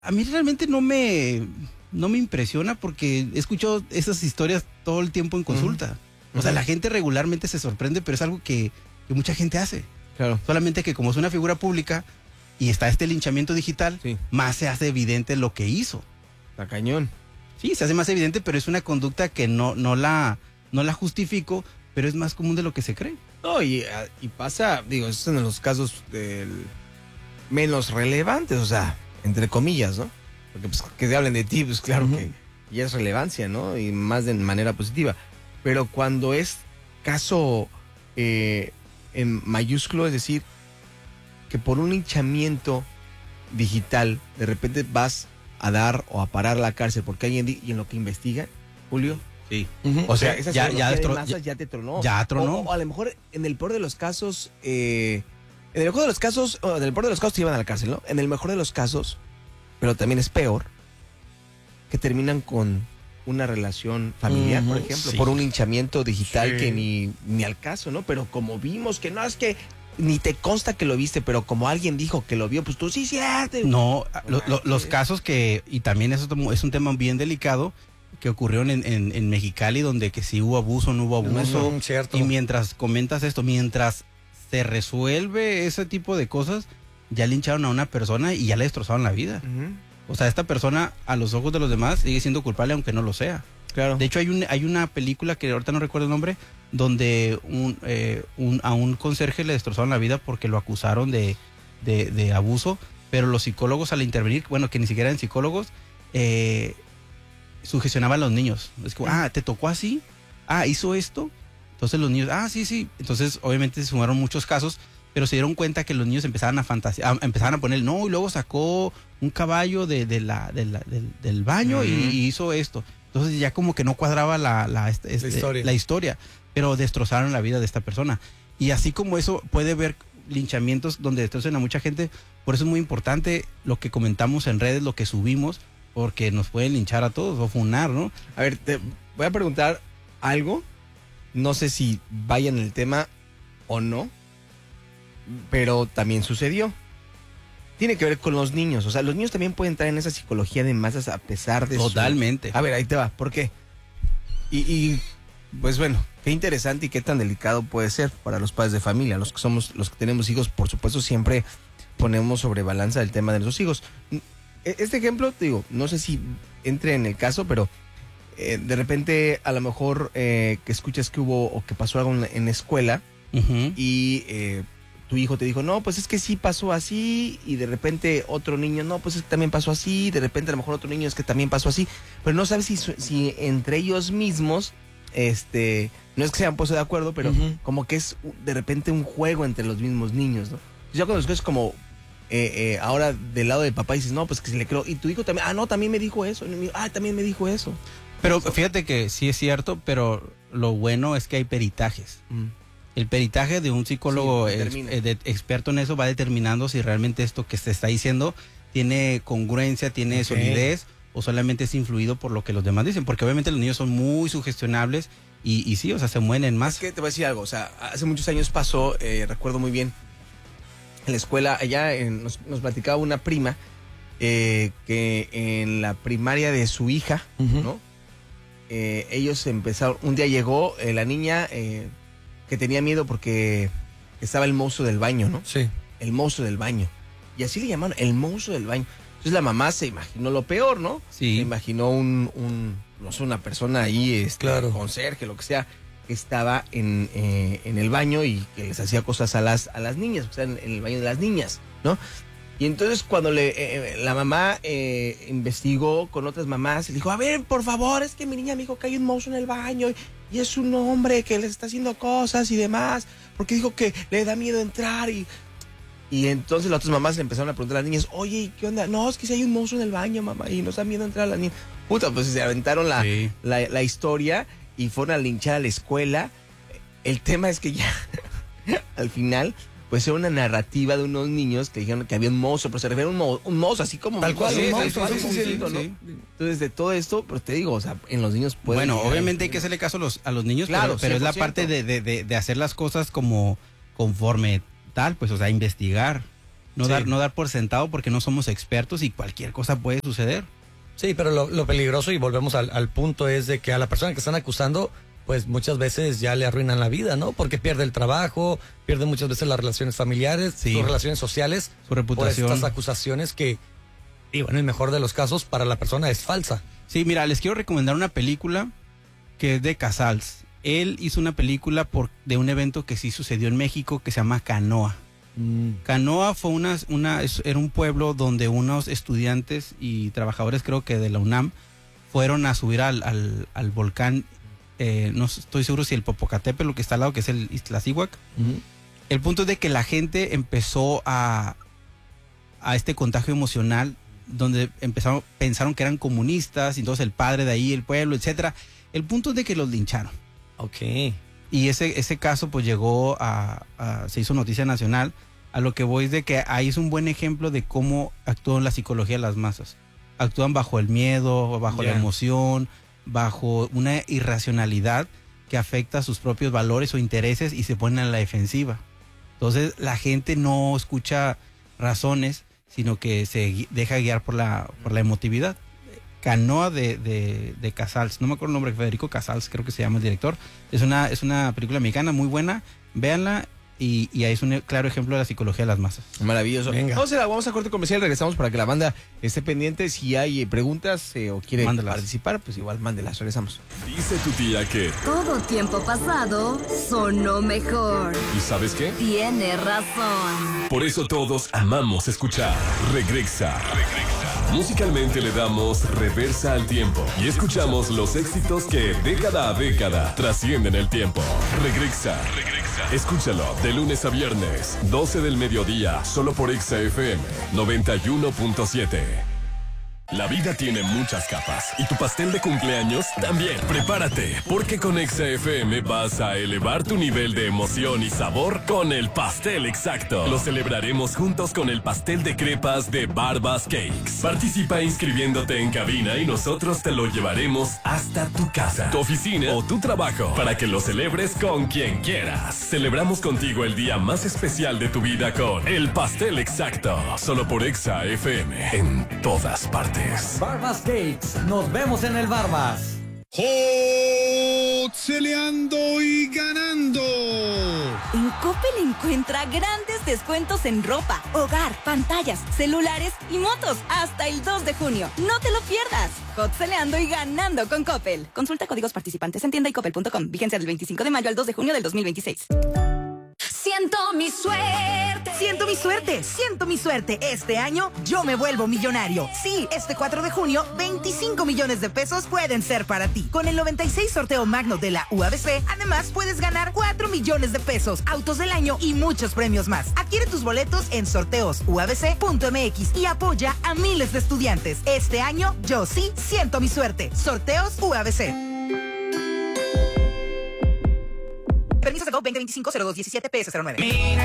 A mí realmente no me impresiona porque he escuchado esas historias todo el tiempo en consulta. O sea, la gente regularmente se sorprende, pero es algo que mucha gente hace. Claro. Solamente que como es una figura pública y está este linchamiento digital, Sí. más se hace evidente lo que hizo. Está cañón. Sí, se hace más evidente, pero es una conducta que no la justifico, pero es más común de lo que se cree. No, y pasa, digo, esos son los casos menos relevantes, o sea, entre comillas, ¿no? Porque pues que te hablen de ti, pues claro que ya es relevancia, ¿no? Y más de manera positiva. Pero cuando es caso en mayúsculo, es decir, que por un linchamiento digital de repente vas a dar o a parar la cárcel porque alguien y en lo que investiga, Julio. Sí. O sea, esa ya te tronó. Ya tronó. O a lo mejor en el peor de los casos, en el mejor de los casos, en el peor de los casos te llevan a la cárcel, ¿no? En el mejor de los casos, pero también es peor, que terminan con una relación familiar, por ejemplo, por un linchamiento digital que ni al caso, ¿no? Pero como vimos que no es que ni te consta que lo viste, pero como alguien dijo que lo vio, pues tú sí, cierto. No, los casos y también eso es un tema bien delicado, que ocurrieron en Mexicali, donde que si hubo abuso, no hubo abuso. Cierto. Y mientras comentas esto, mientras se resuelve ese tipo de cosas, ya lincharon a una persona y ya le destrozaron la vida. O sea, esta persona, a los ojos de los demás, sigue siendo culpable aunque no lo sea. Claro. De hecho, hay una película que ahorita no recuerdo el nombre, donde a un conserje le destrozaron la vida porque lo acusaron de abuso, pero los psicólogos al intervenir, bueno, que ni siquiera eran psicólogos, sugestionaban a los niños. Es como, ¿te tocó así? ¿Hizo esto? Entonces los niños, sí. Entonces, obviamente se sumaron muchos casos, pero se dieron cuenta que los niños empezaban a fantasear, empezaban a poner, no, y luego sacó un caballo del baño y hizo esto. Entonces ya como que no cuadraba la historia, pero destrozaron la vida de esta persona. Y así como eso, puede haber linchamientos donde destrocen a mucha gente. Por eso es muy importante lo que comentamos en redes, lo que subimos, porque nos pueden linchar a todos o funar, ¿no? A ver, te voy a preguntar algo. No sé si vaya en el tema o no, pero también sucedió. Tiene que ver con los niños. O sea, los niños también pueden entrar en esa psicología de masas a pesar de Totalmente. A ver, ahí te va. ¿Por qué? Y pues bueno, qué interesante y qué tan delicado puede ser para los padres de familia. Los que tenemos hijos, por supuesto, siempre ponemos sobre balanza el tema de nuestros hijos. Este ejemplo, te digo, no sé si entre en el caso, pero de repente a lo mejor que escuchas que hubo o que pasó algo en la escuela y tu hijo te dijo, no, pues es que sí pasó así, y de repente otro niño, no, pues es que también pasó así, de repente a lo mejor otro niño es que también pasó así, pero no sabes si entre ellos mismos, no es que se hayan puesto de acuerdo, pero como que es de repente un juego entre los mismos niños, ¿no? Ya cuando escuchas como ahora del lado del papá dices, no, pues que se le creo, y tu hijo también, no, también me dijo eso, también me dijo eso. Pero fíjate que sí es cierto, pero lo bueno es que hay peritajes. El peritaje de un psicólogo experto en eso va determinando si realmente esto que se está diciendo tiene congruencia, tiene solidez, o solamente es influido por lo que los demás dicen. Porque obviamente los niños son muy sugestionables y sí, o sea, se mueren más. Es que te voy a decir algo, o sea, hace muchos años pasó, recuerdo muy bien, en la escuela, allá nos platicaba una prima que en la primaria de su hija, ¿no? Ellos empezaron, un día llegó la niña que tenía miedo porque estaba el mozo del baño, ¿no? Sí. El mozo del baño. Y así le llamaron, el mozo del baño. Entonces la mamá se imaginó lo peor, ¿no? Sí. Se imaginó no sé, una persona ahí, claro, conserje, lo que sea, que estaba en el baño y que les hacía cosas a las niñas, o sea, en el baño de las niñas, ¿no? Y entonces cuando la mamá investigó con otras mamás, le dijo, a ver, por favor, es que mi niña me dijo que hay un monstruo en el baño y es un hombre que les está haciendo cosas y demás, porque dijo que le da miedo entrar y entonces las otras mamás le empezaron a preguntar a las niñas, oye, ¿qué onda? No, es que si hay un monstruo en el baño, mamá, y nos da miedo entrar a las niñas. Puta, pues se aventaron la historia y fueron a linchar a la escuela. El tema es que ya, al final, pues era una narrativa de unos niños que dijeron que había un monstruo, pero se refiere a un monstruo, así como tal cual, un sí, monstruo, ¿no? Entonces, de todo esto, pues te digo, o sea, en los niños puede. Bueno, obviamente hay que hacerle caso a los niños, claro, pero es la parte de hacer las cosas como conforme tal, pues, o sea, investigar. No, Sí. no dar por sentado porque no somos expertos y cualquier cosa puede suceder. Sí, pero lo peligroso, y volvemos al punto, es de que a la persona que están acusando, pues muchas veces ya le arruinan la vida, ¿no? Porque pierde el trabajo, pierde muchas veces las relaciones familiares, Sí. sus relaciones sociales, Su reputación. por estas acusaciones que, y bueno, en el mejor de los casos, para la persona es falsa. Sí, mira, les quiero recomendar una película que es de Casals. Él hizo una película de un evento que sí sucedió en México que se llama Canoa. Canoa fue era un pueblo donde unos estudiantes y trabajadores, creo que de la UNAM, fueron a subir al volcán, no estoy seguro si el Popocatépetl, lo que está al lado, que es el Iztaccíhuatl. El punto es de que la gente empezó a este contagio emocional, donde pensaron que eran comunistas, y entonces el padre de ahí, el pueblo, etcétera. El punto es de que los lincharon. Ok. Y ese caso pues llegó se hizo noticia nacional. A lo que voy es de que ahí es un buen ejemplo de cómo actúa la psicología de las masas. Actúan bajo el miedo, bajo la emoción, bajo una irracionalidad que afecta a sus propios valores o intereses y se ponen a la defensiva. Entonces la gente no escucha razones, sino que se deja guiar por la emotividad. Canoa de Casals, no me acuerdo el nombre, Federico Casals creo que se llama el director. Es una película mexicana muy buena, véanla, y ahí es un claro ejemplo de la psicología de las masas. Maravilloso. Venga. Vamos a corte comercial, regresamos para que la banda esté pendiente. Si hay preguntas o quiere Mándelas. participar, pues igual mándelas, regresamos. Dice tu tía que... Todo tiempo pasado sonó mejor. ¿Y sabes qué? Tiene razón. Por eso todos amamos escuchar Regresa. Musicalmente le damos reversa al tiempo y escuchamos los éxitos que década a década trascienden el tiempo. Regresa. Escúchalo de lunes a viernes, 12 del mediodía, solo por Exa FM 91.7. La vida tiene muchas capas y tu pastel de cumpleaños también. Prepárate, porque con Exa FM vas a elevar tu nivel de emoción y sabor con el pastel exacto. Lo celebraremos juntos con el pastel de crepas de Barbas Cakes. Participa inscribiéndote en cabina y nosotros te lo llevaremos hasta tu casa, tu oficina o tu trabajo para que lo celebres con quien quieras. Celebramos contigo el día más especial de tu vida con el pastel exacto. Solo por Exa FM, en todas partes. Barbas Cakes, nos vemos en el Barbas. Celeando y ganando. En Coppel encuentra grandes descuentos en ropa, hogar, pantallas, celulares y motos hasta el 2 de junio. No te lo pierdas. Celeando y ganando con Coppel. Consulta códigos participantes en tienda y coppel.com. Vigencia del 25 de mayo al 2 de junio del 2026. Siento mi suerte. Siento mi suerte, siento mi suerte. Este año yo me vuelvo millonario. Sí, este 4 de junio, 25 millones de pesos pueden ser para ti. Con el 96 sorteo magno de la UABC, además puedes ganar 4 millones de pesos, autos del año y muchos premios más. Adquiere tus boletos en sorteosuabc.mx y apoya a miles de estudiantes. Este año yo sí siento mi suerte. Sorteos UABC. Permiso de 2025-0217 PS09.